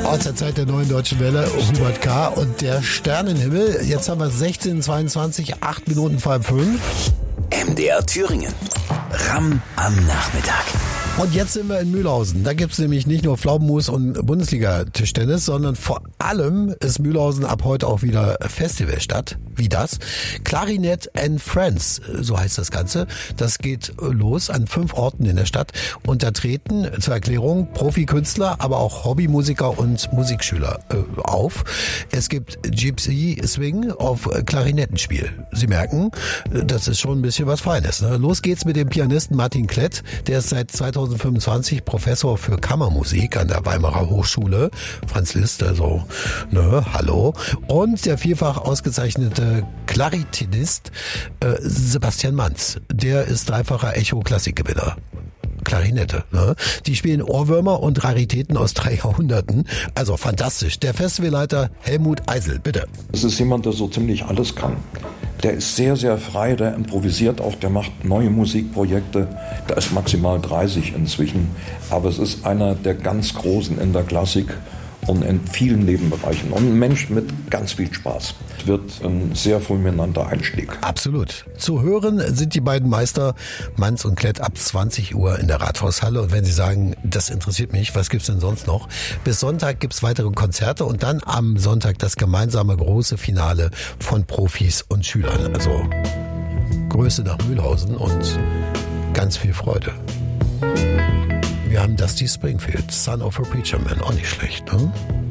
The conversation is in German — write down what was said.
Aus der Zeit der Neuen Deutschen Welle, Hubert K. und der Sternenhimmel. Jetzt haben wir 16:22, 8 Minuten vor 5. MDR Thüringen. Ram am Nachmittag. Und jetzt sind wir in Mühlhausen. Da gibt's nämlich nicht nur Pflaumenmus und Bundesliga-Tischtennis, sondern vor allem ist Mühlhausen ab heute auch wieder Festivalstadt. Wie das? Clarinet and Friends, so heißt das Ganze. Das geht los an 5 Orten in der Stadt. Und da treten, zur Erklärung, Profikünstler, aber auch Hobbymusiker und Musikschüler auf. Es gibt Gypsy Swing auf Klarinettenspiel. Sie merken, das ist schon ein bisschen was Feines. Ne? Los geht's mit dem Pianisten Martin Klett. Der ist seit 2025 Professor für Kammermusik an der Weimarer Hochschule. Franz Liszt, also, ne, hallo. Und der vielfach ausgezeichnete Klarinettist Sebastian Manz. Der ist dreifacher Echo-Klassikgewinner. Klarinette, ne? Die spielen Ohrwürmer und Raritäten aus 3 Jahrhunderten. Also fantastisch. Der Festivalleiter Helmut Eisel, bitte. Es ist jemand, der so ziemlich alles kann. Der ist sehr, sehr frei, der improvisiert auch, der macht neue Musikprojekte. Der ist maximal 30 inzwischen. Aber es ist einer der ganz Großen in der Klassik und in vielen Nebenbereichen. Und ein Mensch mit ganz viel Spaß. Es wird ein sehr fulminanter Einstieg. Absolut. Zu hören sind die beiden Meister Manz und Klett ab 20 Uhr in der Rathaushalle. Und wenn Sie sagen, das interessiert mich, was gibt's denn sonst noch? Bis Sonntag gibt's weitere Konzerte und dann am Sonntag das gemeinsame große Finale von Profis und Schülern. Also Grüße nach Mühlhausen und ganz viel Freude. Wir haben Dusty Springfield, Son of a Preacher Man, auch nicht schlecht, ne?